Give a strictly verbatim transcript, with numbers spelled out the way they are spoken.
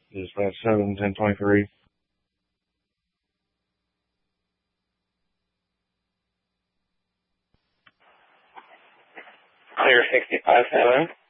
is uh, seven ten twenty-three. Clear sixty-five seven.